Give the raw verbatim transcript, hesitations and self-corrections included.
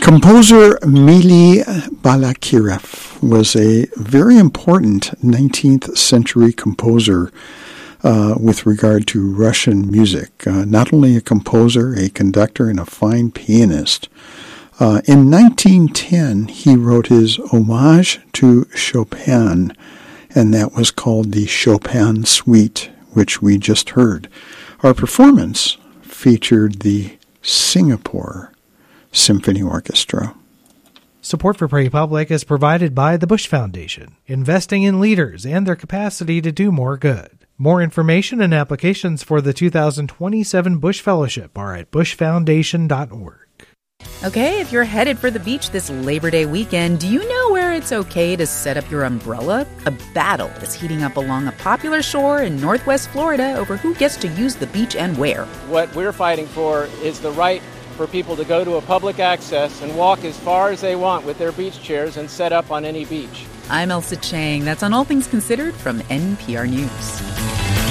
Composer Mili Balakirev was a very important nineteenth century composer uh, with regard to Russian music. Uh, not only a composer, a conductor, and a fine pianist. Uh, in nineteen ten, he wrote his Homage to Chopin, and that was called the Chopin Suite, which we just heard. Our performance featured the Singapore Symphony Orchestra. Support for Prairie Public is provided by the Bush Foundation, investing in leaders and their capacity to do more good. More information and applications for the two thousand twenty-seven Bush Fellowship are at bush foundation dot org. Okay, if you're headed for the beach this Labor Day weekend, do you know where it's okay to set up your umbrella? A battle is heating up along a popular shore in Northwest Florida over who gets to use the beach and where. What we're fighting for is the right for people to go to a public access and walk as far as they want with their beach chairs and set up on any beach. I'm Elsa Chang. That's on All Things Considered from N P R News.